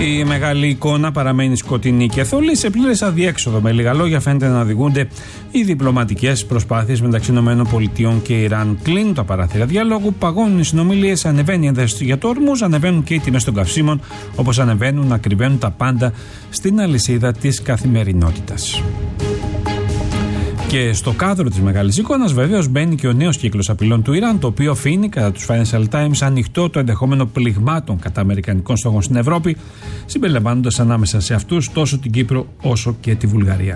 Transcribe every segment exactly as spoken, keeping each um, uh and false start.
Η μεγάλη εικόνα παραμένει σκοτεινή και θολή σε πλήρες αδιέξοδο. Με λίγα λόγια, φαίνεται να οδηγούνται οι διπλωματικές προσπάθειες μεταξύ ΗΠΑ και Ιράν. Κλείνουν τα παράθυρα διαλόγου, παγώνουν οι συνομιλίες, ανεβαίνει η ένταση για το Ορμούζ, ανεβαίνουν και οι τιμές των καυσίμων, όπως ανεβαίνουν να κρυβαίνουν τα πάντα στην αλυσίδα της καθημερινότητας. Και στο κάδρο της μεγάλης εικόνας, βεβαίως, μπαίνει και ο νέος κύκλος απειλών του Ιράν, το οποίο αφήνει, κατά τους Financial Times, ανοιχτό το ενδεχόμενο πληγμάτων κατά αμερικανικών στόχων στην Ευρώπη, συμπεριλαμβάνοντας ανάμεσα σε αυτούς τόσο την Κύπρο όσο και τη Βουλγαρία.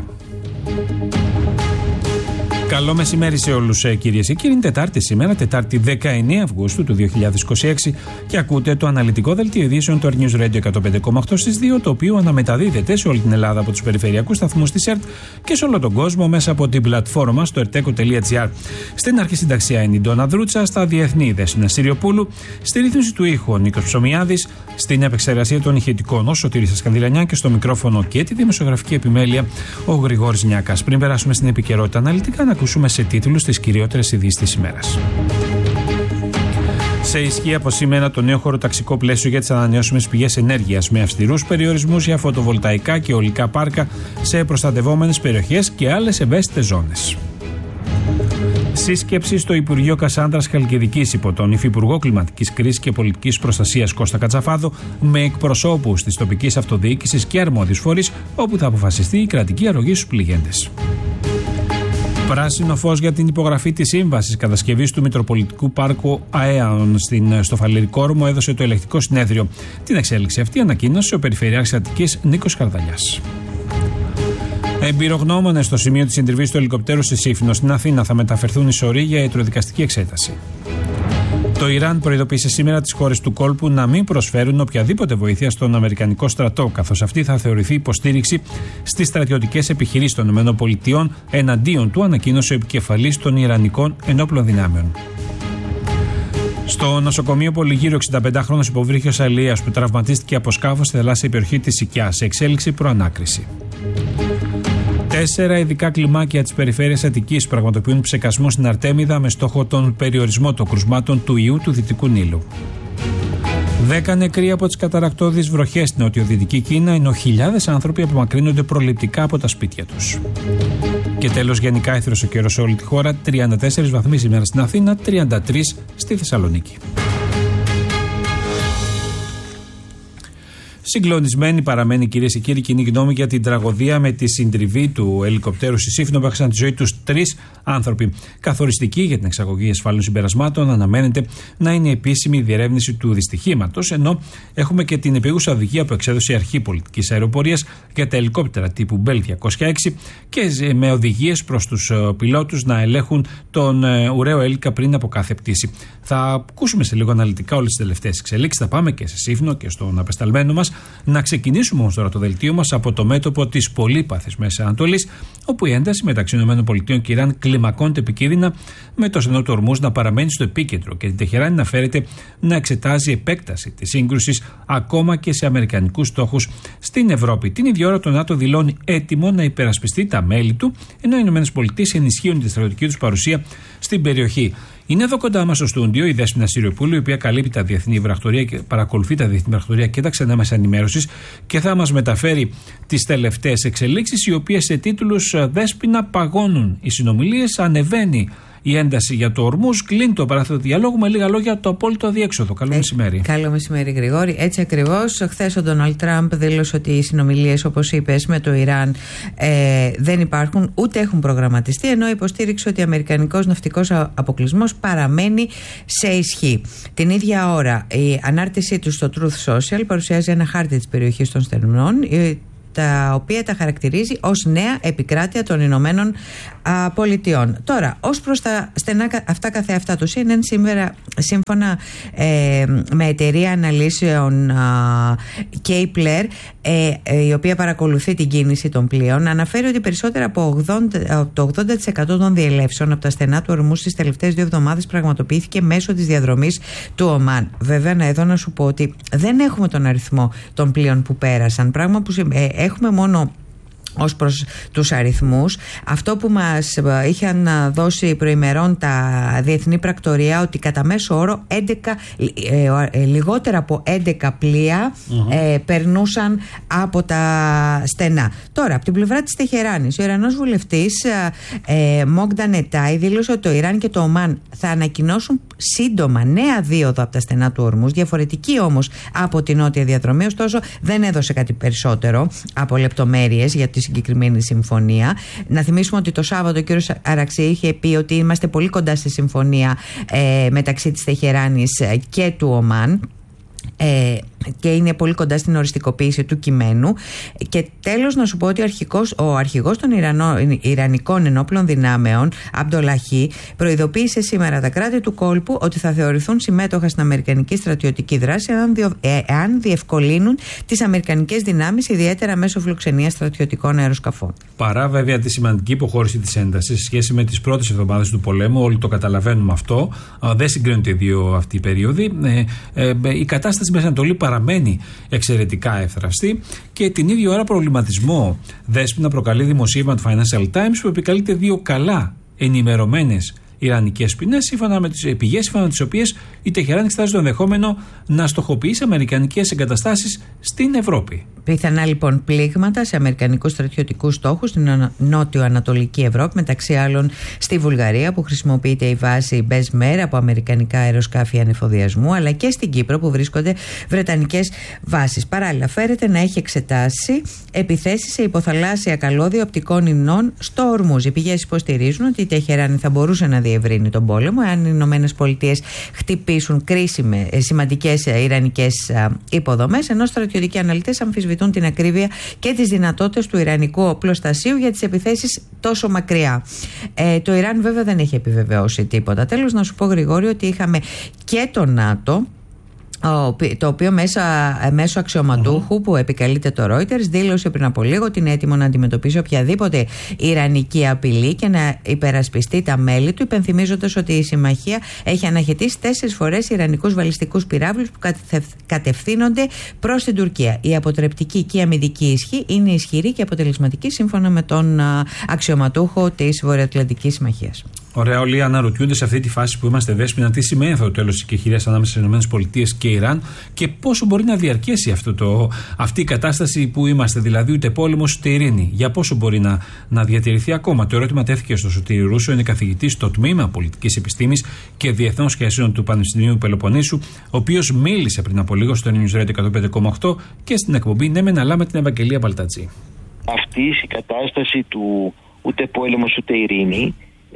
Καλό μεσημέρι σε όλους, κυρίες και κύριοι. Είναι Τετάρτη σήμερα, Τετάρτη δεκαεννέα Αυγούστου του δύο χιλιάδες είκοσι έξι, και ακούτε το αναλυτικό δελτίο ειδήσεων του News Radio εκατόν πέντε κόμμα οκτώ στις δύο, το οποίο αναμεταδίδεται σε όλη την Ελλάδα από τους περιφερειακούς σταθμούς της ΕΡΤ και σε όλο τον κόσμο μέσα από την πλατφόρμα στο ερτέκο τελεία τζι άρ. Στην αρχισυνταξία είναι η Ντόνα Δρούτσα, στα διεθνή Δέσποινα Συριοπούλου, στη ρύθμιση του ήχου ο Νίκος Ψωμιάδης, στην επεξεργασία των ηχητικών ο Σωτήρης Σκανδυλανιά και στο μικρόφωνο και τη δημοσιογραφική επιμέλεια ο Γρηγόρης Νιάκας. Πριν περάσουμε στην επικαιρότητα αναλυτικά, να ακούσουμε σε τίτλους τις κυριότερες ειδήσεις της ημέρας. Σε ισχύ από σήμερα το νέο χωροταξικό πλαίσιο για τις ανανεώσιμες πηγές ενέργειας, με αυστηρούς περιορισμούς για φωτοβολταϊκά και αιωλικά πάρκα σε προστατευόμενες περιοχές και άλλες ευαίσθητες ζώνες. Σύσκεψη στο Υπουργείο Κασάνδρας Χαλκιδικής υπό τον Υφυπουργό Κλιματικής Κρίσης και Πολιτικής Προστασίας Κώστα Κατσαφάδο, με εκπροσώπους της τοπικής αυτοδιοίκησης και αρμόδιους φορείς, όπου θα αποφασιστεί η κρατική αρρωγή στους πληγέντες. Πράσινο φως για την υπογραφή της σύμβασης κατασκευής του Μητροπολιτικού Πάρκου ΑΕΑΟΝ στο Φαλερικό Όρμο έδωσε το ελεκτικό συνέδριο. Την εξέλιξη αυτή ανακοίνωσε ο Περιφερειάρχης Αττικής Νίκος Χαρδαλιάς. Εμπειρογνώμονες στο σημείο της συντριβής του ελικοπτέρου στη Σύφνο στην Αθήνα θα μεταφερθούν εις ορί για ιατροδικαστική εξέταση. Το Ιράν προειδοποίησε σήμερα τις χώρες του κόλπου να μην προσφέρουν οποιαδήποτε βοήθεια στον Αμερικανικό στρατό, καθώς αυτή θα θεωρηθεί υποστήριξη στις στρατιωτικές επιχειρήσεις των ΗΠΑ εναντίον του, ανακοίνωσε ο επικεφαλής των Ιρανικών ενόπλων δυνάμεων. Στο νοσοκομείο Πολυγύρου, εξηνταπεντάχρονος υποβρύχιος αλίας που τραυματίστηκε από σκάφο στη θαλάσσια περιοχή της Σικιάς, σε εξέλιξη προανάκριση. Τέσσερα ειδικά κλιμάκια της περιφέρειας Αττικής πραγματοποιούν ψεκασμό στην Αρτέμιδα με στόχο τον περιορισμό των κρουσμάτων του ιού του Δυτικού Νείλου. Δέκα νεκροί από τις καταρρακτώδεις βροχές στην νοτιοδυτική Κίνα, ενώ χιλιάδες άνθρωποι απομακρύνονται προληπτικά από τα σπίτια τους. Και τέλος, γενικά έθρος ο καιρός σε όλη τη χώρα, τριάντα τέσσερις βαθμοί σήμερα στην Αθήνα, τριάντα τρεις στη Θεσσαλονίκη. Συγκλονισμένη παραμένει, κυρίες και κύριοι, κοινή γνώμη για την τραγωδία με τη συντριβή του ελικοπτέρου στη Σύφνο που έχασαν τη ζωή τους τρεις άνθρωποι. Καθοριστική για την εξαγωγή ασφαλών συμπερασμάτων αναμένεται να είναι η επίσημη διερεύνηση του δυστυχήματος, ενώ έχουμε και την επίγουσα οδηγία που εξέδωσε η Αρχή Πολιτικής Αεροπορίας για τα ελικόπτερα τύπου Μπέλ διακόσια έξι και με οδηγίες προς τους πιλότους να ελέγχουν τον ουραίο έλικα πριν από κάθε πτήση. Θα ακούσουμε σε λίγο αναλυτικά όλες τις τελευταίες εξελίξεις. Θα πάμε και σε Σύφνο και στον απεσταλμένο μας. Να ξεκινήσουμε όμως τώρα το δελτίο μας από το μέτωπο της πολύπαθης Μέσης Ανατολής, όπου η ένταση μεταξύ ΗΠΑ και Ιράν κλιμακώνεται επικίνδυνα, με το στενό του Ορμούζ να παραμένει στο επίκεντρο και την Τεχεράνη να φέρεται να εξετάζει επέκταση της σύγκρουσης ακόμα και σε αμερικανικούς στόχους στην Ευρώπη. Την ίδια ώρα το ΝΑΤΟ δηλώνει έτοιμο να υπερασπιστεί τα μέλη του, ενώ οι ΗΠΑ ενισχύουν τη στρατιωτική τους παρουσία στην περιοχή. Είναι εδώ κοντά μας στο στούντιο η Δέσποινα Συριοπούλου, η οποία καλύπτει τα διεθνή βραχτορία και παρακολουθεί τα διεθνή βραχτορία και τα ξενά μέσα ενημέρωσης και θα μας μεταφέρει τις τελευταίες εξελίξεις, οι οποίες σε τίτλους Δέσποινα παγώνουν οι συνομιλίες, ανεβαίνει η ένταση για το Ορμούζ, κλείνει το παράθυρο διαλόγου, με λίγα λόγια το απόλυτο αδιέξοδο. Καλό ε, μεσημέρι. Καλό μεσημέρι, Γρηγόρη. Έτσι ακριβώς. Χθες ο Ντόναλντ Τραμπ δήλωσε ότι οι συνομιλίες, όπως είπες, με το Ιράν ε, δεν υπάρχουν ούτε έχουν προγραμματιστεί, ενώ υποστήριξε ότι ο αμερικανικός ναυτικός αποκλεισμός παραμένει σε ισχύ. Την ίδια ώρα, η ανάρτησή του στο Truth Social παρουσιάζει ένα χάρτη της περιοχής των Στερμνών, τα οποία τα χαρακτηρίζει ως νέα επικράτεια των Ηνωμένων α, Πολιτειών. Τώρα, ως προς τα στενά αυτά καθεαυτά, το σι εν εν σήμερα, σύμφωνα ε, με εταιρεία αναλύσεων Kepler, ε, ε, η οποία παρακολουθεί την κίνηση των πλοίων, αναφέρει ότι περισσότερα από ογδόντα, το ογδόντα τοις εκατό των διελεύσεων από τα στενά του Ορμούζ στις τελευταίες δύο εβδομάδες πραγματοποιήθηκε μέσω της διαδρομής του Ομάν. Βέβαια, να εδώ να σου πω ότι δεν έχουμε τον αριθμό των πλοίων που πέρασαν, πράγμα που ε, έχουμε μόνο ως προς τους αριθμούς. Αυτό που μας είχαν δώσει προημερών τα διεθνή πρακτορία, ότι κατά μέσο όρο έντεκα, ε, ε, λιγότερα από έντεκα πλοία mm-hmm. ε, περνούσαν από τα στενά. Τώρα, από την πλευρά της Τεχεράνης, ο Ιρανός βουλευτής ε, Μόγντα Νετάι δήλωσε ότι το Ιράν και το Ομάν θα ανακοινώσουν σύντομα νέα δίωδο από τα στενά του Ορμούζ, διαφορετική όμως από την νότια διαδρομή, ωστόσο δεν έδωσε κάτι περισσότερο από λεπτομέρειες για τη συγκεκριμένη συμφωνία. Να θυμίσουμε ότι το Σάββατο ο κ. Αραξή είχε πει ότι είμαστε πολύ κοντά στη συμφωνία ε, μεταξύ της Τεχεράνης και του Ομάν. Ε, και είναι πολύ κοντά στην οριστικοποίηση του κειμένου. Και τέλος να σου πω ότι ο αρχικός, ο αρχηγός των Ιρανό, Ιρανικών ενόπλων δυνάμεων, Αμπντολαχή, προειδοποίησε σήμερα τα κράτη του κόλπου ότι θα θεωρηθούν συμμέτοχα στην αμερικανική στρατιωτική δράση αν, διο, ε, αν διευκολύνουν τις αμερικανικές δυνάμεις, ιδιαίτερα μέσω φιλοξενίας στρατιωτικών αεροσκαφών. Παρά βέβαια τη σημαντική υποχώρηση της έντασης σε σχέση με τις πρώτες εβδομάδες του πολέμου, όλοι το καταλαβαίνουμε αυτό, δεν συγκρίνονται οι δύο αυτοί οι περίοδοι. Ε, ε, η κατάσταση στην Μέση Ανατολή παραμένει εξαιρετικά εύθραυστη και την ίδια ώρα προβληματισμό Δέσποινα προκαλεί δημοσίευμα του Financial Times που επικαλείται δύο καλά ενημερωμένες ιρανικές ποινές, σύμφωνα με τις πηγές, σύμφωνα με τις οποίες η Τεχεράνη εξετάζει το ενδεχόμενο να στοχοποιήσει αμερικανικές εγκαταστάσεις στην Ευρώπη. Πιθανά λοιπόν πλήγματα σε αμερικανικούς στρατιωτικούς στόχους στην νότιο-ανατολική Ευρώπη, μεταξύ άλλων στη Βουλγαρία που χρησιμοποιείται η βάση Μπεσμέρ από αμερικανικά αεροσκάφη ανεφοδιασμού, αλλά και στην Κύπρο που βρίσκονται βρετανικές βάσεις. Παράλληλα, φέρεται να έχει εξετάσει επιθέσεις σε υποθαλάσσια καλώδια οπτικών ινών στο Ορμούζ. Οι πηγές υποστηρίζουν ότι η Τεχεράνη θα μπορούσε να διευρύνει τον πόλεμο εάν οι Ηνωμένες Πολιτείες χτυπήσουν κρίσιμες, σημαντικές ιρανικές υποδομές, ενώ στρατιωτικοί αναλυτές αμφισβητούν την ακρίβεια και τις δυνατότητες του ιρανικού οπλοστασίου για τις επιθέσεις τόσο μακριά. Ε, το Ιράν βέβαια δεν έχει επιβεβαιώσει τίποτα. Τέλος, να σου πω, Γρηγόρη, ότι είχαμε και το ΝΑΤΟ, το οποίο μέσα, μέσω αξιωματούχου mm-hmm. που επικαλείται το Reuters δήλωσε πριν από λίγο ότι είναι έτοιμο να αντιμετωπίσει οποιαδήποτε ιρανική απειλή και να υπερασπιστεί τα μέλη του, υπενθυμίζοντας ότι η συμμαχία έχει αναχαιτήσει τέσσερις φορές ιρανικούς βαλιστικούς πυράβλους που κατευθύνονται προς την Τουρκία. Η αποτρεπτική και η αμυντική ισχύ είναι ισχυρή και αποτελεσματική, σύμφωνα με τον αξιωματούχο της Βορειοατλαντικής Συμμαχίας. Ωραία, όλοι αναρωτιούνται σε αυτή τη φάση που είμαστε, Δέσποινα, τι σημαίνει αυτό το τέλος της κεχηρίας ανάμεσα στις ΗΠΑ και Ιράν και πόσο μπορεί να διαρκέσει αυτό το, αυτή η κατάσταση που είμαστε, δηλαδή ούτε πόλεμος ούτε ειρήνη. Για πόσο μπορεί να, να διατηρηθεί ακόμα. Το ερώτημα τέθηκε στο Σωτήρη Ρούσο, είναι καθηγητής στο τμήμα Πολιτικής Επιστήμης και Διεθνών Σχέσεων του Πανεπιστημίου Πελοποννήσου, ο οποίος μίλησε πριν από λίγο στο News Radio εκατόν πέντε κόμμα οκτώ και στην εκπομπή Ναι Μεν Αλλά με την Ευαγγελία Παλτατζή. Αυτή η κατάσταση του ούτε πόλεμος ούτε ειρήνη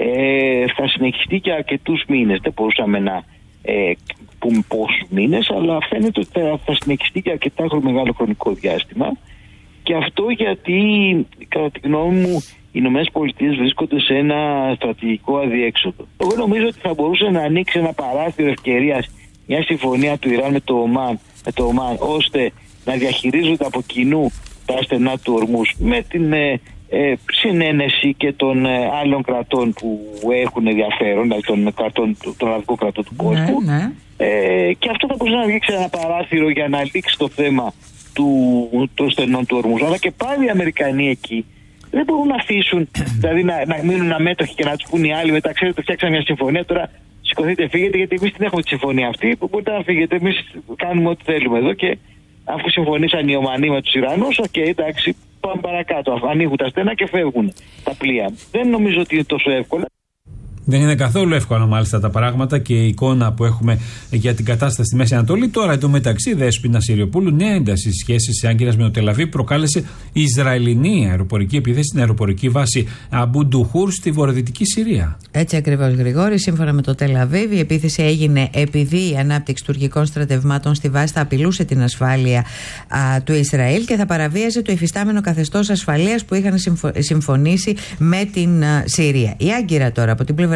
Ε, θα συνεχιστεί και αρκετούς μήνες. Δεν μπορούσαμε να ε, πούμε πόσους μήνες, αλλά φαίνεται ότι θα, θα συνεχιστεί και αρκετά μεγάλο χρονικό διάστημα. Και αυτό γιατί, κατά τη γνώμη μου, οι Ηνωμένες Πολιτείες βρίσκονται σε ένα στρατηγικό αδιέξοδο. Εγώ νομίζω ότι θα μπορούσε να ανοίξει ένα παράθυρο ευκαιρίας μια συμφωνία του Ιράν με το Ομάν, με το Ομάν ώστε να διαχειρίζονται από κοινού τα στενά του Ορμούζ με την ε, Ε, συνένεση και των ε, άλλων κρατών που έχουν ενδιαφέρον, δηλαδή των, κρατών, των αραβικών κρατών του κόσμου. Ναι, ναι. Ε, και αυτό θα μπορούσε να ανοίξει ένα παράθυρο για να λήξει το θέμα του, των στενών του Ορμούζ. Αλλά και πάλι οι Αμερικανοί εκεί δεν μπορούν να αφήσουν, δηλαδή να, να μείνουν αμέτωχοι και να του πούν οι άλλοι μετά, ξέρετε, φτιάξαμε μια συμφωνία, τώρα σηκωθείτε, φύγετε, γιατί εμείς την έχουμε τη συμφωνία αυτή. Που μπορείτε να φύγετε, εμείς κάνουμε ό,τι θέλουμε εδώ και αφού συμφωνήσαν οι Ομανοί με τους Ιρανούς, οκ, okay, εντάξει. Πάμε παρακάτω. Ανοίγουν τα στένα και φεύγουν τα πλοία. Δεν νομίζω ότι είναι τόσο εύκολα. Δεν είναι καθόλου εύκολα μάλιστα τα πράγματα και η εικόνα που έχουμε για την κατάσταση στη Μέση Ανατολή. Τώρα εντωμεταξύ, Δέσποινα Συριοπούλου, νέα ένταση στις σχέσεις Άγκυρας με το Τελαβίβ προκάλεσε η Ισραηλινή αεροπορική επίθεση στην αεροπορική βάση Αμπού Ντουχούρ στη βορειοδυτική Συρία. Έτσι ακριβώς, Γρηγόρη. Σύμφωνα με το Τελαβίβ, η επίθεση έγινε επειδή η ανάπτυξη τουρκικών στρατευμάτων στη βάση θα απειλούσε την ασφάλεια α, του Ισραήλ και θα παραβίαζε το υφιστάμενο καθεστώς ασφαλείας που είχαν συμφωνήσει με την α, Συρία. Η Άγκυρα τώρα από την πλευρά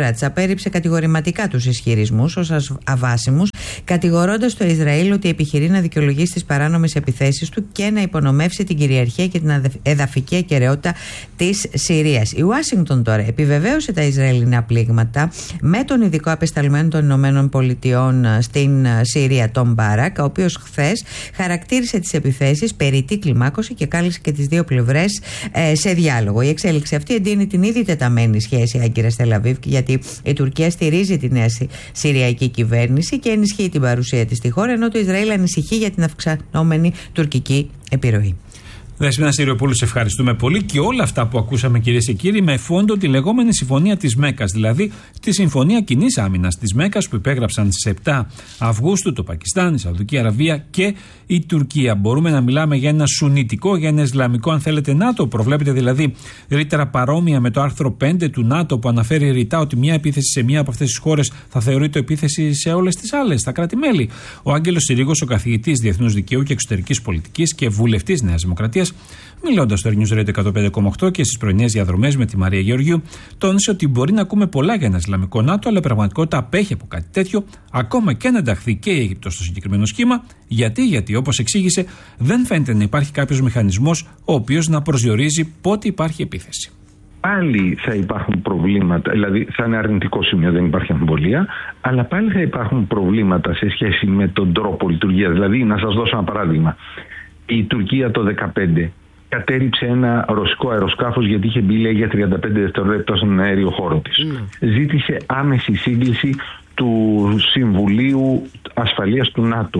συμπεριφορά της. Απέρριψε κατηγορηματικά τους ισχυρισμούς ως αβάσιμους, κατηγορώντας το Ισραήλ ότι επιχειρεί να δικαιολογήσει τις παράνομες επιθέσεις του και να υπονομεύσει την κυριαρχία και την εδαφική ακεραιότητα της Συρίας. Η Ουάσιγκτον τώρα επιβεβαίωσε τα Ισραηλινά πλήγματα με τον ειδικό απεσταλμένο των Ηνωμένων Πολιτειών στην Συρία, τον Μπάρακ, ο οποίος χθες χαρακτήρισε τις επιθέσεις περιττή κλιμάκωση και κάλεσε και τις δύο πλευρές ε, σε διάλογο. Η εξέλιξη αυτή εντείνει την ήδη τεταμένη σχέση Άγκυρας-Τελαβίβ, γιατί η Τουρκία στηρίζει τη νέα Συριακή κυβέρνηση και ενισχύει την παρουσία της στη χώρα, ενώ το Ισραήλ ανησυχεί για την αυξανόμενη τουρκική επιρροή. Δέσποινα Συριοπούλου, σε ευχαριστούμε πολύ. Και όλα αυτά που ακούσαμε, κυρίες και κύριοι, με φόντο τη λεγόμενη Συμφωνία της Μέκκας, δηλαδή τη Συμφωνία Κοινής Άμυνας της Μέκκας που υπέγραψαν στις επτά Αυγούστου το Πακιστάν, η Σαουδική Αραβία και η Τουρκία. Μπορούμε να μιλάμε για ένα σουνιτικό, για ένα ισλαμικό, αν θέλετε, ΝΑΤΟ. Προβλέπεται δηλαδή ρήτρα παρόμοια με το άρθρο πέντε του ΝΑΤΟ που αναφέρει ρητά ότι μια επίθεση σε μια από αυτές τις χώρες θα θεωρείται επίθεση σε όλες τις άλλες, τα κράτη-μέλη. Ο Άγγελος Συρίγος, ο καθηγητής Διεθνούς Δικαίου και Εξωτερικής Πολιτικής και βουλευτής Νέας Δημοκρατίας, μιλώντας στο News Radio εκατόν πέντε κόμμα οκτώ και στις πρωινές διαδρομές με τη Μαρία Γεωργίου, τόνισε ότι μπορεί να ακούμε πολλά για ένα Ισλαμικό ΝΑΤΟ, αλλά η πραγματικότητα απέχει από κάτι τέτοιο, ακόμα και αν ενταχθεί και η Αίγυπτος στο συγκεκριμένο σχήμα. Γιατί, γιατί όπως εξήγησε, δεν φαίνεται να υπάρχει κάποιος μηχανισμός ο οποίος να προσδιορίζει πότε υπάρχει επίθεση. Πάλι θα υπάρχουν προβλήματα, δηλαδή θα είναι αρνητικό σημείο, δεν υπάρχει αμφιβολία, αλλά πάλι θα υπάρχουν προβλήματα σε σχέση με τον τρόπο λειτουργίας. Δηλαδή, να σας δώσω ένα παράδειγμα. Η Τουρκία το δύο χιλιάδες δεκαπέντε κατέριψε ένα ρωσικό αεροσκάφος γιατί είχε μπει, λέει, για τριάντα πέντε δευτερόλεπτα στον αέριο χώρο της. Mm. Ζήτησε άμεση σύγκληση του Συμβουλίου Ασφαλείας του ΝΑΤΟ,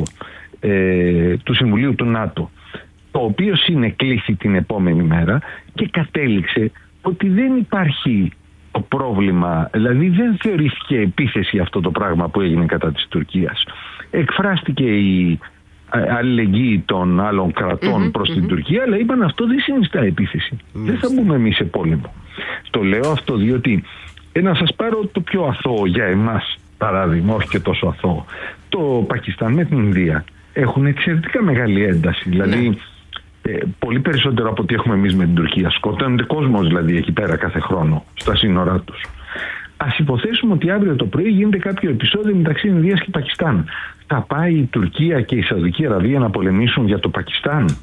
ε, του Συμβουλίου του ΝΑΤΟ, το οποίο συνεκλήθη την επόμενη μέρα και κατέληξε ότι δεν υπάρχει το πρόβλημα, δηλαδή δεν θεωρήθηκε επίθεση αυτό το πράγμα που έγινε κατά της Τουρκίας. Εκφράστηκε η αλληλεγγύη των άλλων κρατών mm-hmm, προς mm-hmm. την Τουρκία, αλλά είπαν αυτό δεν συνιστά επίθεση. Mm-hmm. Δεν θα μπούμε εμείς σε πόλεμο. Το λέω αυτό διότι, ε, να σας πάρω το πιο αθώο για εμάς παράδειγμα, όχι και τόσο αθώο. Το Πακιστάν με την Ινδία έχουν εξαιρετικά μεγάλη ένταση. Δηλαδή, mm. ε, πολύ περισσότερο από ό,τι έχουμε εμείς με την Τουρκία. Σκοτώνεται κόσμος δηλαδή εκεί πέρα κάθε χρόνο στα σύνορά τους. Ας υποθέσουμε ότι αύριο το πρωί γίνεται κάποιο επεισόδιο μεταξύ Ινδίας και Πακιστάν. Θα πάει η Τουρκία και η Σαουδική Αραβία να πολεμήσουν για το Πακιστάν?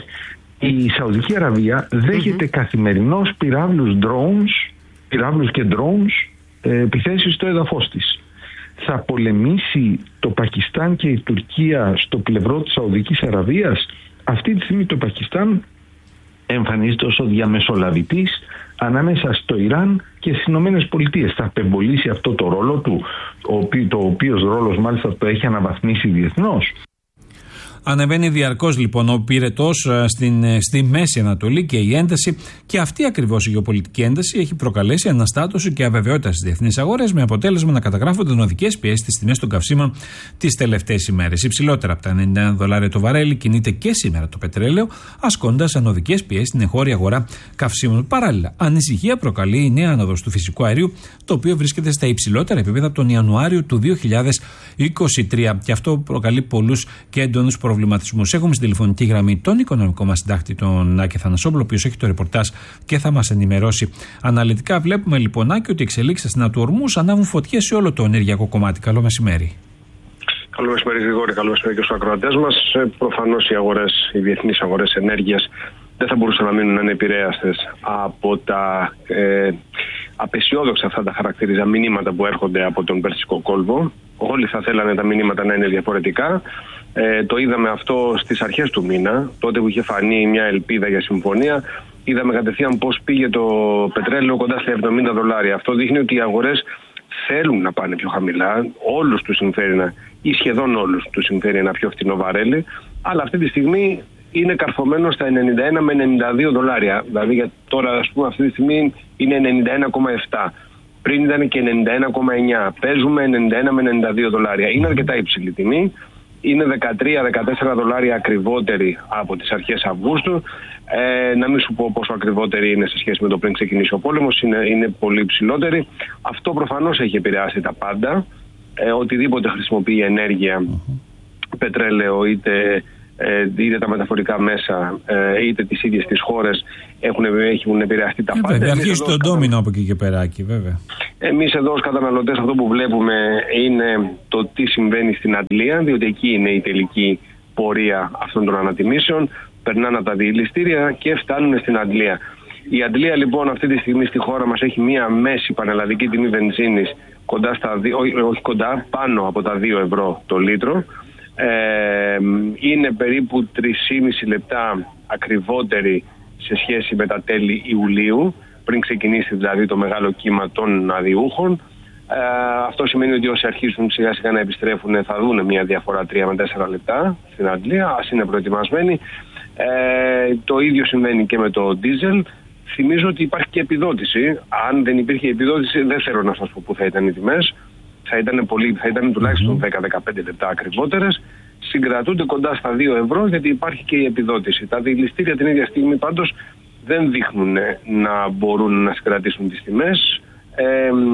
Η Σαουδική Αραβία δέχεται mm-hmm. καθημερινώς πυράβλους drones, πυράβλους και drones ε, επιθέσεις στο έδαφος της. Θα πολεμήσει το Πακιστάν και η Τουρκία στο πλευρό της Σαουδικής Αραβίας? Αυτή τη στιγμή το Πακιστάν εμφανίζεται ως ο διαμεσολαβητής ανάμεσα στο Ιράν και στις Ηνωμένες Πολιτείες. Θα απεμπολίσει αυτό το ρόλο του, το οποίος ρόλος μάλιστα το έχει αναβαθμίσει διεθνώς. Ανεβαίνει διαρκώς λοιπόν ο πυρετός στην, στη Μέση Ανατολή και η ένταση, και αυτή ακριβώς η γεωπολιτική ένταση έχει προκαλέσει αναστάτωση και αβεβαιότητα στις διεθνείς αγορές, με αποτέλεσμα να καταγράφονται οδικές πιέσεις στις τιμές των καυσίμων τις τελευταίες ημέρες. Υψηλότερα από τα ενενήντα ένα δολάρια το βαρέλι κινείται και σήμερα το πετρέλαιο, ασκώντας ανωδικές πιέσεις στην εγχώρια αγορά καυσίμων. Παράλληλα, ανησυχία προκαλεί η νέα άνοδος του φυσικού αερίου, το οποίο βρίσκεται στα υψηλότερα επίπεδα από τον Ιανουάριο του δύο χιλιάδες είκοσι τρία. Και αυτό προκαλεί πολλούς και έντονους προβληματισμούς. Έχουμε στην τηλεφωνική γραμμή τον οικονομικό μας συντάκτη, τον Άκη Θανασόπουλο, ο οποίος έχει το ρεπορτάζ και θα μας ενημερώσει αναλυτικά. Βλέπουμε λοιπόν, Άκη, ότι οι εξελίξεις στην Αττορμούς ανάβουν φωτιές σε όλο το ενεργειακό κομμάτι. Καλό μεσημέρι. Καλό μεσημέρι, Γρηγόρη. Καλό μεσημέρι και στους ακροατές μας. Προφανώς οι αγορές, οι διεθνείς αγορές ενέργειας δεν θα μπορούσαν να μείνουν ανεπηρέαστες από τα ε, απεσιόδοξα, αυτά τα χαρακτηρίζα, μηνύματα που έρχονται από τον Περσικό κόλπο. Όλοι θα θέλανε τα μηνύματα να είναι διαφορετικά. Ε, το είδαμε αυτό στις αρχές του μήνα, τότε που είχε φανεί μια ελπίδα για συμφωνία. Είδαμε κατευθείαν πώς πήγε το πετρέλαιο κοντά στα εβδομήντα δολάρια. Αυτό δείχνει ότι οι αγορές θέλουν να πάνε πιο χαμηλά. Όλους τους συμφέρει να, ή σχεδόν όλους τους συμφέρει ένα πιο φθηνό βαρέλι. Αλλά αυτή τη στιγμή είναι καρφωμένο στα ενενήντα ένα με ενενήντα δύο δολάρια. Δηλαδή για τώρα, ας πούμε, αυτή τη στιγμή είναι ενενήντα ένα κόμμα επτά. Πριν ήταν και ενενήντα ένα κόμμα εννιά. Παίζουμε ενενήντα ένα με ενενήντα δύο δολάρια. Είναι αρκετά υψηλή τιμή. Είναι δεκατρία με δεκατέσσερα δολάρια ακριβότερη από τις αρχές Αυγούστου. Ε, να μην σου πω πόσο ακριβότερη είναι σε σχέση με το πριν ξεκινήσει ο πόλεμος. Είναι, είναι πολύ υψηλότερη. Αυτό προφανώς έχει επηρεάσει τα πάντα. Ε, οτιδήποτε χρησιμοποιεί ενέργεια, πετρέλαιο, είτε, ε, είτε τα μεταφορικά μέσα, ε, είτε τις ίδιες τις χώρες έχουν, έχουν επηρεαστεί τα ε, πάντα. Βέβαια, αρχίζει το ντόμινο από εκεί και περάκι, βέβαια. Εμείς εδώ ως καταναλωτές αυτό που βλέπουμε είναι το τι συμβαίνει στην αντλία, διότι εκεί είναι η τελική πορεία αυτών των ανατιμήσεων. Περνάνε από τα διελιστήρια και φτάνουν στην αντλία. Η αντλία λοιπόν αυτή τη στιγμή στη χώρα μας έχει μία μέση πανελλαδική τιμή βενζίνης κοντά στα, όχι, όχι κοντά, πάνω από τα δύο ευρώ το λίτρο. Ε, είναι περίπου τρία και μισό λεπτά ακριβότερη σε σχέση με τα τέλη Ιουλίου, πριν ξεκινήσει δηλαδή το μεγάλο κύμα των αδιούχων. Ε, αυτό σημαίνει ότι όσοι αρχίσουν σιγά σιγά να επιστρέφουν θα δουν μια διαφορά τρία με τέσσερα λεπτά στην αντλία, ας είναι προετοιμασμένοι. Ε, το ίδιο συμβαίνει και με το ντίζελ. Θυμίζω ότι υπάρχει και επιδότηση. Αν δεν υπήρχε επιδότηση, δεν θέλω να σας πω πού θα ήταν οι τιμές. Θα ήταν, πολύ, θα ήταν τουλάχιστον δέκα με δεκαπέντε λεπτά ακριβότερες. Συγκρατούνται κοντά στα δύο ευρώ γιατί υπάρχει και η επιδότηση. Τα διελιστήρια την ίδια στιγμή πάντως δεν δείχνουν να μπορούν να συγκρατήσουν τις τιμές. Ε,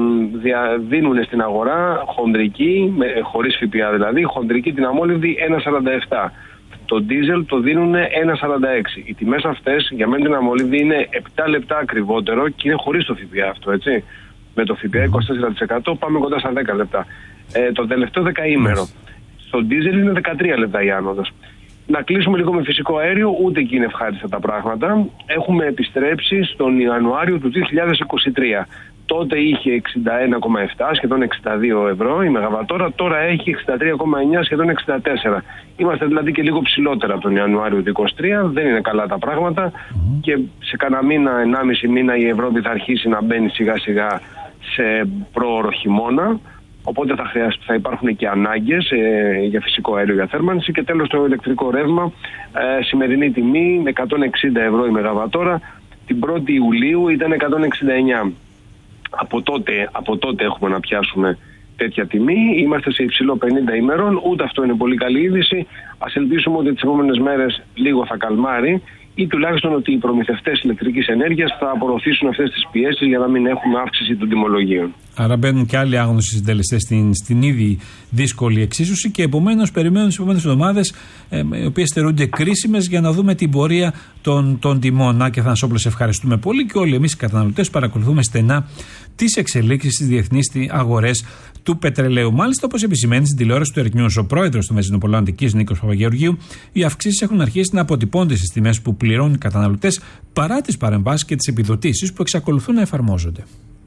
δίνουν στην αγορά χονδρική, με, χωρίς ΦΠΑ δηλαδή, χονδρική την αμόλυβδη ένα κόμμα σαράντα επτά. Το ντίζελ το δίνουν ένα κόμμα σαράντα έξι. Οι τιμές αυτές για μένα την αμόλυβδη είναι επτά λεπτά ακριβότερο και είναι χωρίς το ΦΠΑ αυτό, έτσι. Με το ΦΠΑ είκοσι τέσσερα τοις εκατό πάμε κοντά στα δέκα λεπτά. Ε, το τελευταίο δεκαήμερο. Στο ντίζελ είναι δεκατρία λεπτά η άνοδος. Να κλείσουμε λίγο με φυσικό αέριο, ούτε εκεί είναι ευχάριστα τα πράγματα. Έχουμε επιστρέψει στον Ιανουάριο του δύο χιλιάδες είκοσι τρία. Τότε είχε εξήντα ένα κόμμα επτά, σχεδόν εξήντα δύο ευρώ η μεγαβατόρα, τώρα έχει εξήντα τρία κόμμα εννιά, σχεδόν εξήντα τέσσερα. Είμαστε δηλαδή και λίγο ψηλότερα από τον Ιανουάριο του είκοσι τρία, δεν είναι καλά τα πράγματα mm. και σε κανένα μήνα, ενάμιση μήνα η Ευρώπη θα αρχίσει να μπαίνει σιγά σιγά σε πρόωρο χειμώνα. Οπότε θα, χρειάζεται, θα υπάρχουν και ανάγκες ε, για φυσικό αέριο για θέρμανση. Και τέλος το ηλεκτρικό ρεύμα, ε, σημερινή τιμή με εκατόν εξήντα ευρώ η μεγαβατόρα, την πρώτη Ιουλίου ήταν εκατόν εξήντα εννιά. Από τότε, από τότε έχουμε να πιάσουμε τέτοια τιμή, είμαστε σε υψηλό πενήντα ημερών, ούτε αυτό είναι πολύ καλή είδηση. Ας ελπίσουμε ότι τις επόμενες μέρες λίγο θα καλμάρει ή τουλάχιστον ότι οι προμηθευτές ηλεκτρικής ενέργειας θα απορροφήσουν αυτές τις πιέσεις για να μην έχουμε αύξηση των τιμολογίων. Άρα μπαίνουν και άλλοι άγνωστοι συντελεστές στην, στην ήδη δύσκολη εξίσωση και επομένως περιμένουν τις επόμενες εβδομάδες, ε, οι οποίες θεωρούνται κρίσιμες για να δούμε την πορεία των, των τιμών. Να και Θανασόπουλε, ευχαριστούμε πολύ και όλοι εμείς οι καταναλωτές παρακολουθούμε στενά τις εξελίξεις στις διεθνείς αγορές του πετρελαίου. Μάλιστα, όπως επισημαίνει στην τηλεόραση του Ερκνιούς ο πρόεδρος του Βενζινοπολών Αττικής, Νίκος Παπαγεωργίου, οι αυξήσεις έχουν αρχίσει να αποτυπώνται στις τιμές που πληρώνουν οι καταναλωτές παρά τις παρεμβάσεις και τις επιδοτήσεις που εξακολουθούν να εφαρμόζονται.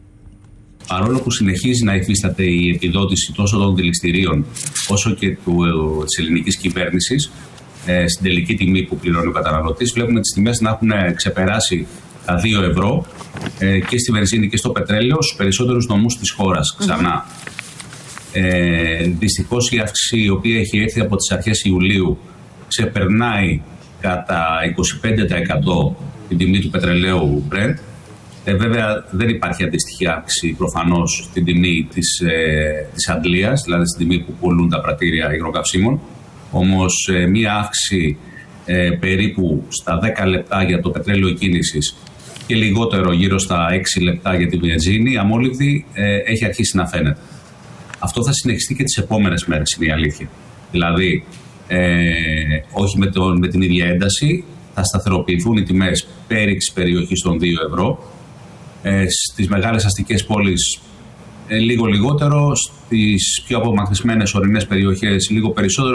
Παρόλο που συνεχίζει να υφίσταται η επιδότηση τόσο των δηληστηρίων όσο και της ελληνικής κυβέρνησης ε, στην τελική τιμή που πληρώνει ο καταναλωτής, βλέπουμε τις τιμές να έχουν ξεπεράσει τα δύο ευρώ ε, και στη βενζίνη και στο πετρέλαιο στους περισσότερους νομούς της χώρας ξανά. Mm-hmm. Ε, δυστυχώς η αύξηση η οποία έχει έρθει από τις αρχές Ιουλίου ξεπερνάει κατά είκοσι πέντε τοις εκατό την τιμή του πετρελαίου Brent. Ε, βέβαια δεν υπάρχει αντίστοιχη αύξηση προφανώς στην τιμή της, ε, της αντλίας, δηλαδή στην τιμή που πουλούν τα πρατήρια υγροκαυσίμων. Όμως ε, μία αύξηση ε, περίπου στα δέκα λεπτά για το πετρέλαιο κίνησης και λιγότερο γύρω στα έξι λεπτά για τη βενζίνη, η αμόλυβδη ε, έχει αρχίσει να φαίνεται. Αυτό θα συνεχιστεί και τις επόμενες μέρες, είναι η αλήθεια. Δηλαδή, ε, όχι με, το, με την ίδια ένταση, θα σταθεροποιηθούν οι τιμές πέριξης περιοχής των δύο ευρώ. Ε, στις μεγάλες αστικές πόλεις ε, λίγο λιγότερο, στις πιο απομακρυσμένες ορεινές περιοχές λίγο περισσότερο.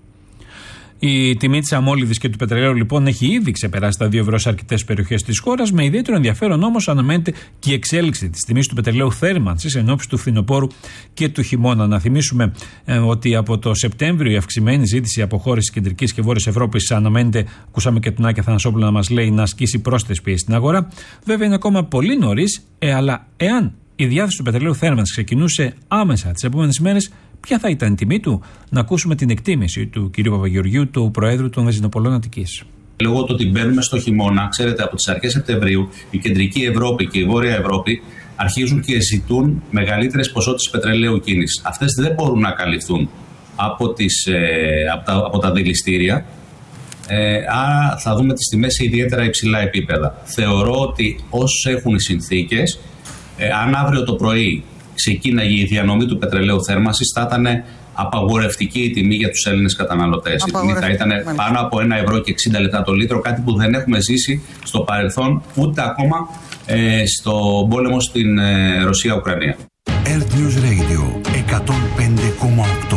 Η τιμή της αμόλυβδης και του πετρελαίου λοιπόν έχει ήδη ξεπεράσει τα δύο ευρώ σε αρκετές περιοχές της χώρας. Με ιδιαίτερο ενδιαφέρον όμως αναμένεται και η εξέλιξη της τιμής του πετρελαίου θέρμανσης εν ώψη του φθινοπόρου και του χειμώνα. Να θυμίσουμε ε, ότι από το Σεπτέμβριο η αυξημένη ζήτηση από χώρες της Κεντρικής και Βόρειας Ευρώπης αναμένεται, ακούσαμε και τον Άκη Θανασόπουλο να μας λέει, να ασκήσει πρόσθετες πιέσεις στην αγορά. Βέβαια είναι ακόμα πολύ νωρίς, ε, αλλά εάν η διάθεση του πετρελαίου θέρμανσης ξεκινούσε άμεσα τις επόμενες μέρες, ποια θα ήταν η τιμή του? Να ακούσουμε την εκτίμηση του κ. Παπαγεωργίου, του Προέδρου των Βενζινοπολών Αττικής. Λόγω του ότι μπαίνουμε στο χειμώνα, ξέρετε, από τις αρχές Σεπτεμβρίου η Κεντρική Ευρώπη και η Βόρεια Ευρώπη αρχίζουν και ζητούν μεγαλύτερες ποσότητες πετρελαίου κίνησης. Αυτές δεν μπορούν να καλυφθούν από, τις, ε, από, τα, από τα δηληστήρια. Ε, άρα θα δούμε τις τιμές σε ιδιαίτερα υψηλά επίπεδα. Θεωρώ ότι όσους έχουν οι συνθήκες, ε, αν αύριο το πρωί ξεκίναγε η διανομή του πετρελαίου θέρμανσης, θα ήταν απαγορευτική η τιμή για τους Έλληνες καταναλωτές. Η τιμή θα ήταν πάνω από ένα ευρώ και εξήντα λεπτά το λίτρο, κάτι που δεν έχουμε ζήσει στο παρελθόν ούτε ακόμα ε, στο πόλεμο στην ε, Ρωσία-Ουκρανία. Earth News Radio εκατόν πέντε κόμμα οκτώ.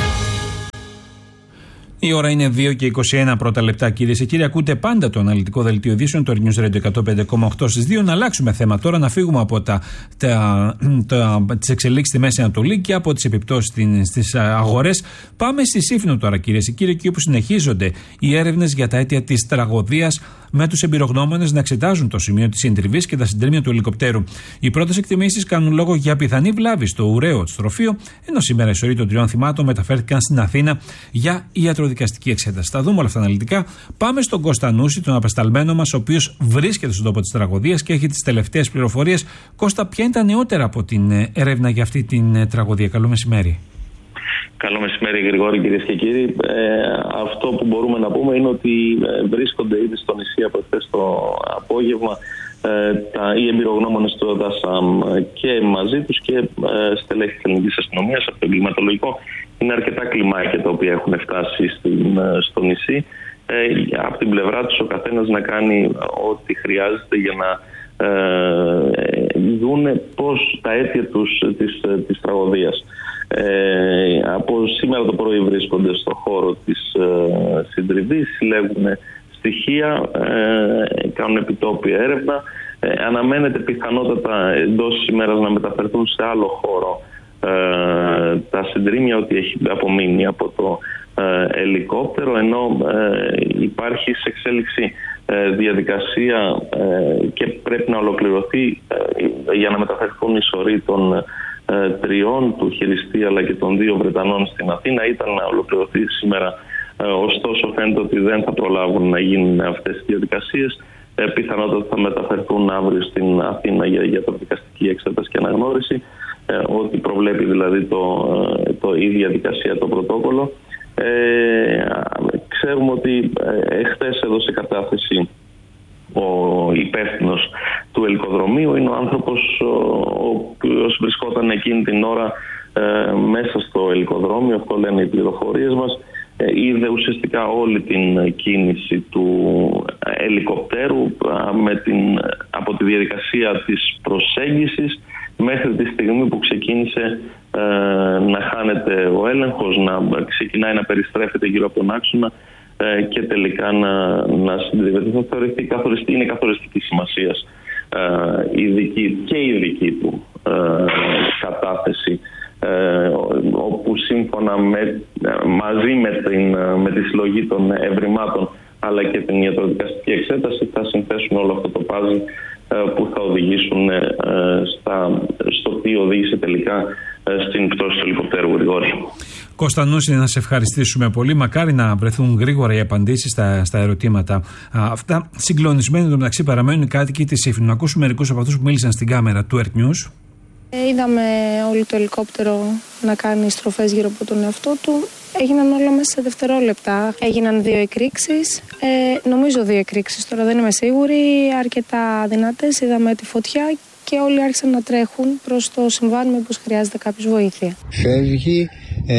Η ώρα είναι δύο και είκοσι ένα πρώτα λεπτά, κυρίες και κύριοι. Ακούτε πάντα το αναλυτικό δελτίο ειδήσεων, το News Radio εκατόν πέντε κόμμα οκτώ στις δύο. Να αλλάξουμε θέμα τώρα, να φύγουμε από τα, τα, τα, τις εξελίξεις στη Μέση Ανατολή και από τις επιπτώσεις στις αγορές. Πάμε στη Σύφνο τώρα, κυρίες και κύριοι, εκεί όπου συνεχίζονται οι έρευνες για τα αίτια της τραγωδίας, με τους εμπειρογνώμονες να εξετάζουν το σημείο της συντριβής και τα συντρίμμια του ελικοπτέρου. Οι πρώτες εκτιμήσεις κάνουν λόγο για πιθανή βλάβη στο ουραίο στροφείο, ενώ σήμερα οι σωροί των τριών θυμάτων μεταφέρθηκαν στην Αθήνα για ιατροδικαστική εξέταση. Θα δούμε όλα αυτά αναλυτικά. Πάμε στον Κώστα Νούση, τον απεσταλμένο μας, ο οποίος βρίσκεται στον τόπο της τραγωδίας και έχει τις τελευταίες πληροφορίες. Κώστα, ποια είναι τα νεότερα από την έρευνα για αυτή την τραγωδία? Καλό μεσημέρι. Καλό μεσημέρι, Γρηγόρη, κυρίες και κύριοι. Ε, αυτό που μπορούμε να πούμε είναι ότι ε, βρίσκονται ήδη στο νησί από χθες το απόγευμα ε, τα, οι εμπειρογνώμονες του ΕΔΑΣΑΜ και μαζί τους και ε, στελέχη της ελληνικής αστυνομίας. Από το εγκληματολογικό είναι αρκετά κλιμάκια τα οποία έχουν φτάσει στην, στο νησί. Ε, από την πλευρά τους ο καθένας να κάνει ό,τι χρειάζεται για να ε, δούνε πώς τα αίτια τους της, της τραγωδίας. Ε, από σήμερα το πρωί βρίσκονται στο χώρο της ε, συντριβής, συλλέγουν στοιχεία, ε, κάνουν επιτόπια έρευνα. Ε, αναμένεται πιθανότατα εντός ημέρας να μεταφερθούν σε άλλο χώρο ε, τα συντρίμμια, ότι έχει απομείνει από το ε, ελικόπτερο, ενώ ε, υπάρχει σε εξέλιξη ε, διαδικασία ε, και πρέπει να ολοκληρωθεί ε, για να μεταφερθούν οι σωροί των Ε, τριών, του χειριστή αλλά και των δύο Βρετανών στην Αθήνα. Ήταν να ολοκληρωθεί σήμερα, ε, ωστόσο φαίνεται ότι δεν θα προλάβουν να γίνουν αυτές οι διαδικασίες. Ε, πιθανότατα θα μεταφερθούν αύριο στην Αθήνα για, για το δικαστική εξέταση και αναγνώριση, ε, ό,τι προβλέπει δηλαδή το, το, η διαδικασία, το πρωτόκολλο. Ε, ξέρουμε ότι ε, χθες έδωσε κατάθεση ο υπεύθυνος του ελικοδρομίου. Είναι ο άνθρωπος ο οποίος βρισκόταν εκείνη την ώρα ε, μέσα στο ελικοδρόμιο, αυτό λένε οι πληροφορίες μας. Ε, είδε ουσιαστικά όλη την κίνηση του ελικοπτέρου με την, από τη διαδικασία της προσέγγισης μέχρι τη στιγμή που ξεκίνησε ε, να χάνεται ο έλεγχος, να ξεκινάει να περιστρέφεται γύρω από τον άξονα και τελικά να, να συντριβεται. Θα θεωρηθεί καθοριστική, είναι καθοριστική σημασίας ε, η δική, και η δική του ε, κατάθεση, ε, όπου σύμφωνα με, μαζί με, την, με τη συλλογή των ευρημάτων αλλά και την ιατροδικαστική εξέταση θα συνθέσουν όλο αυτό το πάζι ε, που θα οδηγήσουν ε, στα, στο τι οδήγησε τελικά ε, στην πτώση του ελικοπτέρου, Γρηγόρη. Κώστα Νούση, να σε ευχαριστήσουμε πολύ. Μακάρι να βρεθούν γρήγορα οι απαντήσεις στα, στα ερωτήματα α, αυτά. Συγκλονισμένοι εντωμεταξύ παραμένουν οι κάτοικοι της Σύφνου. Να ακούσουμε μερικούς από αυτούς που μίλησαν στην κάμερα του Earth News. Ε, είδαμε όλο το ελικόπτερο να κάνει στροφές γύρω από τον εαυτό του. Έγιναν όλα μέσα σε δευτερόλεπτα. Έγιναν δύο εκρήξεις. Ε, νομίζω δύο εκρήξεις, τώρα δεν είμαι σίγουρη. Αρκετά δυνατές. Είδαμε τη φωτιά και όλοι άρχισαν να τρέχουν προς το συμβάν μήπως χρειάζεται κάποιος βοήθεια. Φεύγει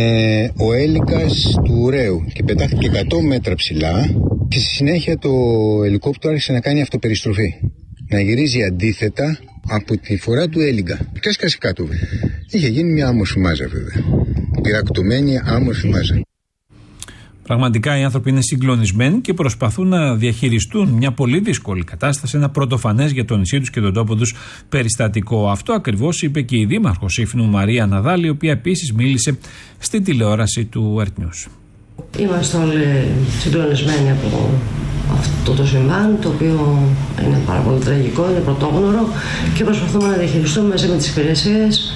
ε, ο έλικας του ουραίου και πετάχτηκε εκατό μέτρα ψηλά και στη συνέχεια το ελικόπτερο άρχισε να κάνει αυτοπεριστροφή. Να γυρίζει αντίθετα από τη φορά του έλικα. Και έσκασε κάτω. Είχε γίνει μια άμορφη μάζα βέβαια. Πυρακτωμένη άμορφη μάζα. Πραγματικά οι άνθρωποι είναι συγκλονισμένοι και προσπαθούν να διαχειριστούν μια πολύ δύσκολη κατάσταση, ένα πρωτοφανές για το νησί τους και τον τόπο τους περιστατικό. Αυτό ακριβώς είπε και η Δήμαρχος Σύφνου, Μαρία Ναδάλη, η οποία επίσης μίλησε στην τηλεόραση του Earth News. Είμαστε όλοι συγκλονισμένοι από αυτό το συμβάν, το οποίο είναι πάρα πολύ τραγικό, είναι πρωτόγνωρο και προσπαθούμε να διαχειριστούμε μαζί με τις υπηρεσίες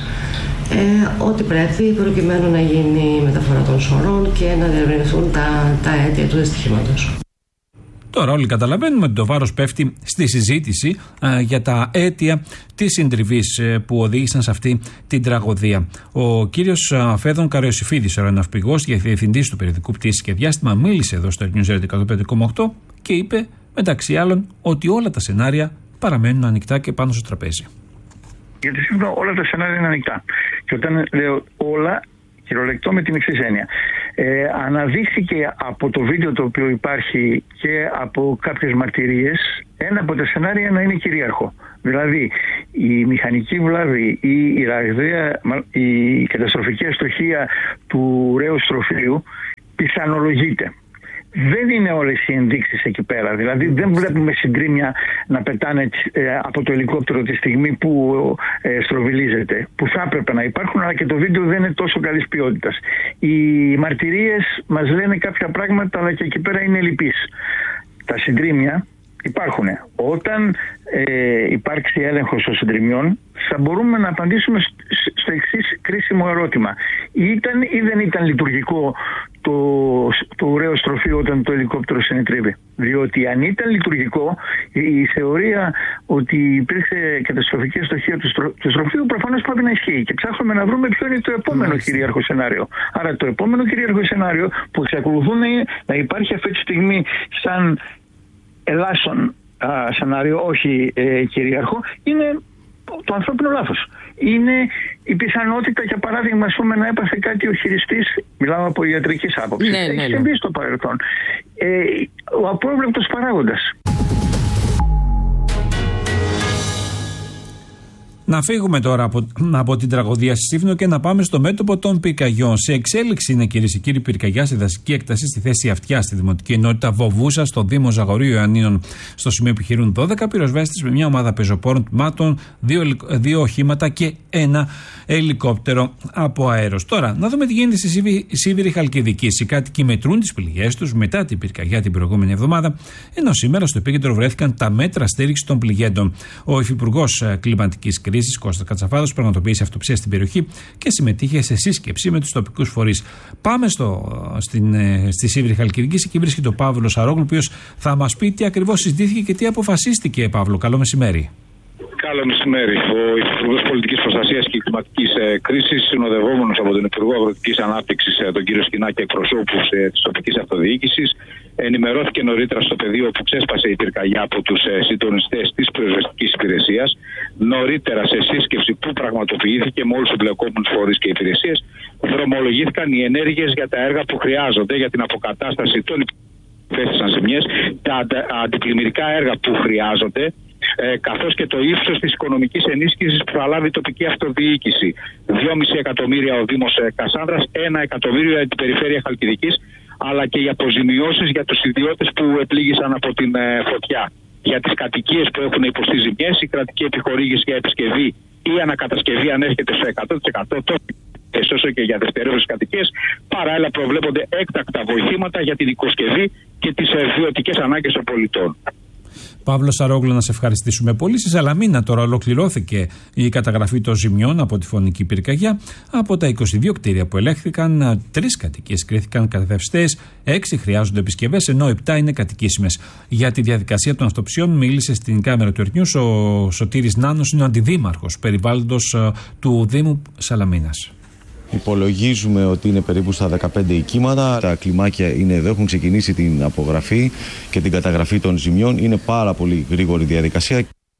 Ε, ό,τι πρέπει προκειμένου να γίνει η μεταφορά των σωρών και να διερευνηθούν τα, τα αίτια του δυστυχήματος. Τώρα όλοι καταλαβαίνουμε ότι το βάρος πέφτει στη συζήτηση α, για τα αίτια της συντριβής ε, που οδήγησαν σε αυτή την τραγωδία. Ο κύριος α, Φέδων Καρεοσυφίδης, ο αεροναυπηγός και διευθυντής του περιοδικού Πτήσεις και Διάστημα, μίλησε εδώ στο News Radio εκατόν πέντε κόμμα οκτώ και είπε μεταξύ άλλων ότι όλα τα σενάρια παραμένουν ανοιχτά και πάνω στο τραπέζι. Γιατί σύμφωνα όλα τα σενάρια είναι ανοιχτά. Και όταν λέω όλα, χειρολεκτώ με την εξής έννοια. Ε, αναδείχθηκε από το βίντεο το οποίο υπάρχει και από κάποιες μαρτυρίες ένα από τα σενάρια να είναι κυρίαρχο. Δηλαδή η μηχανική βλάβη ή η ραγδαία, η καταστροφική αστοχία του ρέου στροφείου πιθανολογείται. Δεν είναι όλες οι ενδείξεις εκεί πέρα. Δηλαδή δεν βλέπουμε συντρίμμια να πετάνε ε, από το ελικόπτερο τη στιγμή που ε, στροβιλίζεται, που θα έπρεπε να υπάρχουν, αλλά και το βίντεο δεν είναι τόσο καλής ποιότητας. Οι μαρτυρίες μας λένε κάποια πράγματα, αλλά και εκεί πέρα είναι λυπής. Τα συντρίμμια υπάρχουν. Όταν ε, υπάρξει έλεγχος των συντριμιών, θα μπορούμε να απαντήσουμε στο εξής κρίσιμο ερώτημα. Ήταν ή δεν ήταν λειτουργικό το, το ουραίο στροφείο όταν το ελικόπτερο συνετρίβει? Διότι αν ήταν λειτουργικό, η θεωρία ότι υπήρξε καταστροφική αστοχία του, στρο, του στροφείου προφανώς πρέπει να ισχύει. Και ψάχνουμε να βρούμε ποιο είναι το επόμενο mm. κυρίαρχο σενάριο. Άρα το επόμενο κυρίαρχο σενάριο που εξακολουθούν να υπάρχει αυτή τη στιγμή σαν ελάσσον α, σενάριο, όχι ε, κυρίαρχο, είναι το ανθρώπινο λάθος. Είναι η πιθανότητα, για παράδειγμα, ας πούμε, να έπαθε κάτι ο χειριστής, μιλάω από ιατρικής άποψης, ναι, έχει ναι, ναι. συμβεί στο παρελθόν. Ε, ο απρόβλεπτος παράγοντας. Να φύγουμε τώρα από, από την τραγωδία στη Σύφνο και να πάμε στο μέτωπο των πυρκαγιών. Σε εξέλιξη είναι, κυρίες και κύριοι, πυρκαγιά σε δασική έκταση στη θέση Αυτιά, στη Δημοτική Ενότητα Βοβούσα, στο Δήμο Ζαγορείου Ιωαννίνων. Στο σημείο επιχειρούν δώδεκα πυροσβέστες με μια ομάδα πεζοπόρων τμήματων, δύο, δύο οχήματα και ένα ελικόπτερο από αέρος. Τώρα, να δούμε τι γίνεται στη Σίβηρη Χαλκιδική. Οι κάτοικοι μετρούν τις πληγές τους μετά την πυρκαγιά την προηγούμενη εβδομάδα, ενώ σήμερα στο επίκεντρο βρέθηκαν τα μέτρα στήριξης των πληγέντων. Ο Υφυπουργός Κλιματικής Κρίσης, Κώστας Κατσαφάδος, πραγματοποίησε αυτοψία στην περιοχή και συμμετείχε σε σύσκεψη με τους τοπικούς φορείς. Πάμε στο, στην, στη Σίβηρη Χαλκιδική. Εκεί βρίσκεται ο Παύλος Αρόγλου, ο οποίος θα μας πει τι ακριβώς συζητήθηκε και τι αποφασίστηκε. Παύλο, καλό μεσημέρι. Καλό μεσημέρι. Ο Υφυπουργός Πολιτικής Προστασίας και Κλιματικής ε, Κρίσης, συνοδευόμενος από τον Υπουργό Αγροτικής Ανάπτυξης, ε, τον κύριο Σκινάκη, εκπροσώπους ε, της τοπικής αυτοδιοίκησης, ενημερώθηκε νωρίτερα στο πεδίο που ξέσπασε η πυρκαγιά από τους ε, συντονιστές της πυροσβεστικής υπηρεσίας. Νωρίτερα, σε σύσκεψη που πραγματοποιήθηκε με όλους τους εμπλεκόμενους φορείς και υπηρεσίες, δρομολογήθηκαν οι ενέργειες για τα έργα που χρειάζονται για την αποκατάσταση των υπηρεσιών ζημιές, τα αντιπλημμυρικά έργα που χρειάζονται, Ε, καθώς και το ύψος της οικονομικής ενίσχυσης που θα λάβει η τοπική αυτοδιοίκηση. δύο κόμμα πέντε εκατομμύρια ο Δήμος ε, Κασάνδρας, ένα εκατομμύριο για την περιφέρεια Χαλκιδικής, αλλά και για αποζημιώσεις για τους ιδιώτες που επλήγησαν από την ε, φωτιά. Για τις κατοικίες που έχουν υποστεί ζημιές, η κρατική επιχορήγηση για επισκευή ή ανακατασκευή ανέρχεται στο εκατό τοις εκατό όσο και για δευτερεύουσες κατοικίες. Παράλληλα προβλέπονται έκτακτα βοηθήματα για την οικοσκευή και τις ε, βιωτικές ανάγκες των πολιτών. Παύλο Σαρόγλου, να σε ευχαριστήσουμε πολύ. Στη Σαλαμίνα τώρα ολοκληρώθηκε η καταγραφή των ζημιών από τη φωνική πυρκαγιά. Από τα είκοσι δύο κτίρια που ελέγχθηκαν, τρεις κατοικίες κρίθηκαν καταδευστές, έξι χρειάζονται επισκευές, ενώ επτά είναι κατοικήσιμες. Για τη διαδικασία των αυτοψιών μίλησε στην κάμερα του Ερτνιούς ο Σωτήρης Νάνος, είναι ο αντιδήμαρχος περιβάλλοντος του Δήμου Σαλαμίνας. Υπολογίζουμε ότι είναι περίπου στα δεκαπέντε οικίματα. Τα κλιμάκια είναι εδώ, έχουν ξεκινήσει την απογραφή και την καταγραφή των ζημιών. Είναι πάρα πολύ γρήγορη διαδικασία.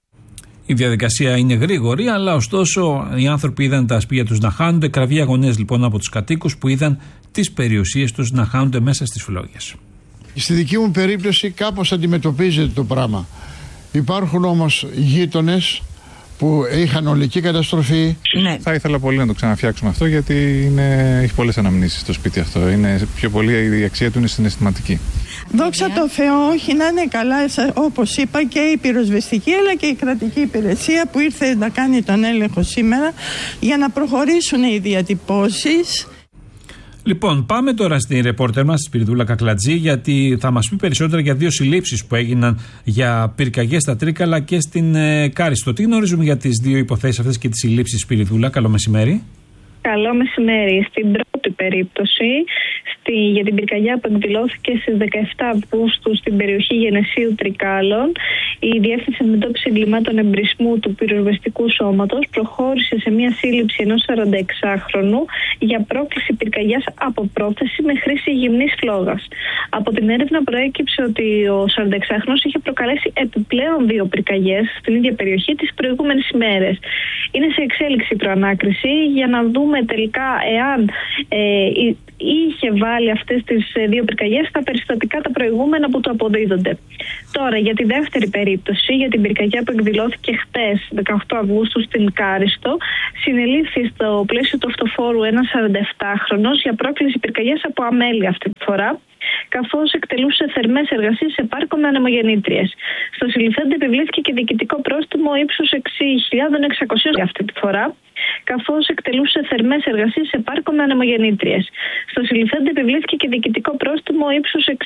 Η διαδικασία είναι γρήγορη, αλλά ωστόσο οι άνθρωποι είδαν τα σπίτια τους να χάνονται. Κραυγή αγωνίας λοιπόν από τους κατοίκους που είδαν τις περιουσίες τους να χάνονται μέσα στις φλόγες. Στη δική μου περίπτωση κάπως αντιμετωπίζεται το πράγμα. Υπάρχουν όμως γείτονες που είχαν ολική καταστροφή. Ναι. Θα ήθελα πολύ να το ξαναφτιάξουμε αυτό, γιατί είναι, έχει πολλές αναμνήσεις το σπίτι αυτό. Είναι πιο πολύ, η αξία του είναι συναισθηματική. Δόξα τω Θεώ, όχι να είναι καλά, όπως είπα, και η πυροσβεστική αλλά και η κρατική υπηρεσία που ήρθε να κάνει τον έλεγχο σήμερα για να προχωρήσουν οι διατυπώσεις. Λοιπόν, πάμε τώρα στην ρεπόρτερ μας, τη Σπυριδούλα Κακλατζή, γιατί θα μας πει περισσότερα για δύο συλλήψεις που έγιναν για πυρκαγιές στα Τρίκαλα και στην ε, Κάριστο. Τι γνωρίζουμε για τις δύο υποθέσεις αυτές και τις συλλήψεις, Σπυριδούλα? Καλό μεσημέρι. Καλό μεσημέρι. Στην πρώτη περίπτωση, στη, για την πυρκαγιά που εκδηλώθηκε στις δεκαεφτά Αυγούστου στην περιοχή Γενεσίου Τρικάλων, η Διεύθυνση Αντιμετώπισης Εγκλημάτων Εμπρισμού του Πυροσβεστικού Σώματος προχώρησε σε μια σύλληψη ενός σαρανταεξάχρονου για πρόκληση πυρκαγιάς από πρόθεση με χρήση γυμνής φλόγας. Από την έρευνα προέκυψε ότι ο σαρανταεξάχρονος είχε προκαλέσει επιπλέον δύο πυρκαγιές στην ίδια περιοχή τις προηγούμενες ημέρες. Είναι σε εξέλιξη η προανάκριση για να δούμε τελικά εάν ε, είχε βάλει αυτές τις δύο πυρκαγιές στα περιστατικά τα προηγούμενα που του αποδίδονται. Τώρα, για τη δεύτερη περίπτωση, για την πυρκαγιά που εκδηλώθηκε χτες, δεκαοκτώ Αυγούστου, στην Κάριστο, συνελήφθη στο πλαίσιο του αυτοφόρου ένας σαρανταεπτάχρονος για πρόκληση πυρκαγιάς από αμέλεια αυτή τη φορά, καθώς εκτελούσε θερμές εργασίες σε πάρκο με ανεμογεννήτριες. Στο συλληφθέντη επιβλήθηκε και διοικητικό πρόστιμο ύψους έξι χιλιάδες εξακόσια αυτή τη φορά, καθώς εκτελούσε θερμές εργασίες σε πάρκο με ανεμογεννήτριες. Στο συλληφθέντη επιβλήθηκε και διοικητικό πρόστιμο ύψους